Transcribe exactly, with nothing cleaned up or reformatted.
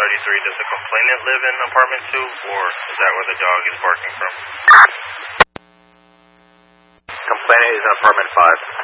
thirty-three, does the complainant live in apartment two, or is that where the dog is barking from? Complainant is in apartment five.